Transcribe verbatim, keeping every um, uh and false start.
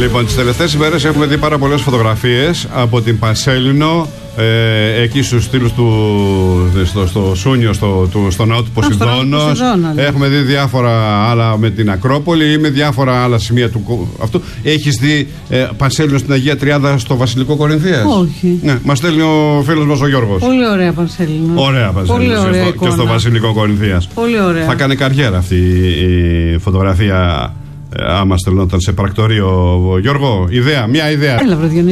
Λοιπόν, τις τελευταίες ημέρες έχουμε δει πάρα πολλές φωτογραφίες από την Πανσέλινο, ε, εκεί στους στήλους του, στο, στο Σούνιο, στο, του, στο ναό του Ποσειδώνος. Έχουμε δει διάφορα άλλα με την Ακρόπολη ή με διάφορα άλλα σημεία του αυτού. Έχεις δει ε, Πανσέλινο στην Αγία Τριάδα στο Βασιλικό Κορινθίας? Όχι. Ναι, μας στέλνει ο φίλος μας ο Γιώργος. Πολύ ωραία Πανσέλινο. Ωραία Πανσέλινο. Και, στο, και στο Βασιλικό Κορινθίας. Πολύ ωραία. Θα κάνει καριέρα αυτή η φωτογραφία. Άμα στελνόταν σε πρακτορείο, Γιώργο, ιδέα, μια ιδέα. Έλα,